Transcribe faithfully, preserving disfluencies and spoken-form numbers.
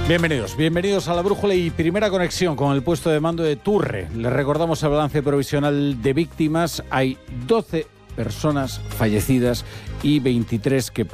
Bienvenidos, bienvenidos a La Brújula y primera conexión con el puesto de mando de Turre. Les recordamos el balance provisional de víctimas. Hay doce personas fallecidas y veintitrés que